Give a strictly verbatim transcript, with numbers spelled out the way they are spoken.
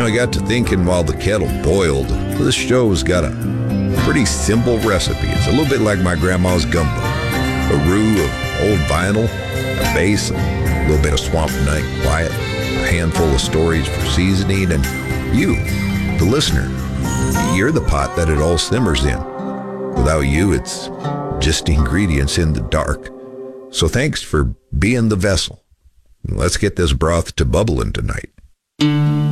I got to thinking while the kettle boiled, this show's got a pretty simple recipe. It's a little bit like my grandma's gumbo. A roux of old vinyl, a base, a little bit of swamp night quiet, a handful of stories for seasoning, and you, the listener. You're the pot that it all simmers in. Without you, it's just ingredients in the dark. So thanks for being the vessel. Let's get this broth to bubbling tonight.